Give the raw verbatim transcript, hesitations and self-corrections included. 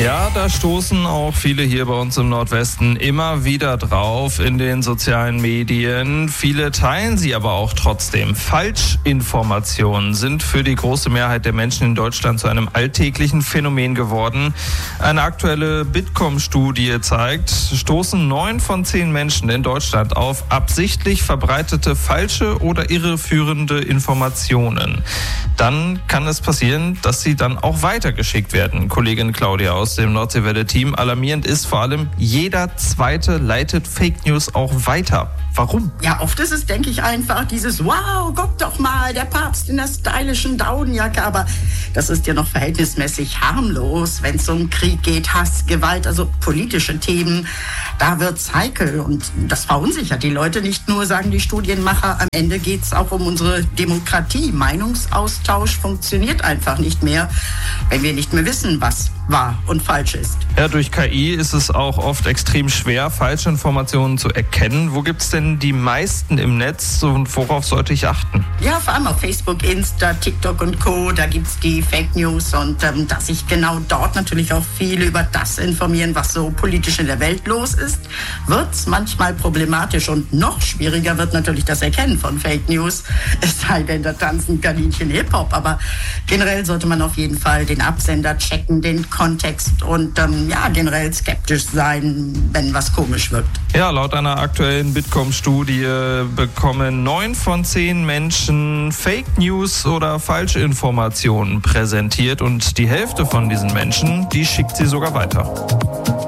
Ja, da stoßen auch viele hier bei uns im Nordwesten immer wieder drauf in den sozialen Medien. Viele teilen sie aber auch trotzdem. Falschinformationen sind für die große Mehrheit der Menschen in Deutschland zu einem alltäglichen Phänomen geworden. Eine aktuelle Bitkom-Studie zeigt, stoßen neun von zehn Menschen in Deutschland auf absichtlich verbreitete falsche oder irreführende Informationen. Dann kann es passieren, dass sie dann auch weitergeschickt werden. Kollegin Claudia aus dem Nordseewelle-Team. Alarmierend ist vor allem, jeder Zweite leitet Fake News auch weiter. Warum? Ja, oft ist es, denke ich, einfach dieses wow, guck doch mal, der Papst in der stylischen Daunenjacke. Aber das ist ja noch verhältnismäßig harmlos, wenn es um Krieg geht, Hass, Gewalt, also politische Themen. Da wird's heikel und das verunsichert die Leute nicht nur, sagen die Studienmacher. Am Ende geht's auch um unsere Demokratie. Meinungsaustausch funktioniert einfach nicht mehr, wenn wir nicht mehr wissen, was wahr und falsch ist. Ja, durch K I ist es auch oft extrem schwer, falsche Informationen zu erkennen. Wo gibt's denn die meisten im Netz und worauf sollte ich achten? Ja, vor allem auf Facebook, Insta, TikTok und Co. Da gibt's die Fake News und ähm, dass sich genau dort natürlich auch viele über das informieren, was so politisch in der Welt los ist, wird's manchmal problematisch und noch schwieriger wird natürlich das Erkennen von Fake News. Es sei denn, da tanzen Kaninchen Hip-Hop, aber generell sollte man auf jeden Fall den Absender checken, den Kontext und ähm, ja, generell skeptisch sein, wenn was komisch wirkt. Ja, laut einer aktuellen Bitkom-Studie bekommen neun von zehn Menschen Fake News oder falsche Informationen präsentiert und die Hälfte von diesen Menschen, die schickt sie sogar weiter.